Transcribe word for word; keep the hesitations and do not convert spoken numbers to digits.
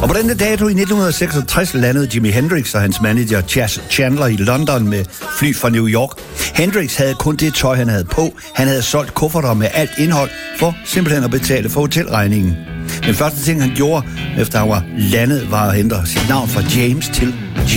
Og på denne dato i nitten seksogtres landede Jimi Hendrix og hans manager Chas Chandler i London med fly fra New York. Hendrix havde kun det tøj, han havde på. Han havde solgt kufferter med alt indhold for simpelthen at betale for hotelregningen. Den første ting, han gjorde, efter han var landet, var at ændre sit navn fra James til